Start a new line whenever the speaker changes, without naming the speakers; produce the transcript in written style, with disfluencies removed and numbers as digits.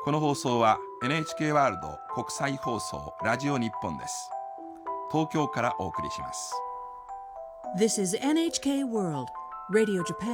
この放送は NHK ワールド国際放送ラジオ日本です。東京からお送りします。
This is NHK World Radio Japan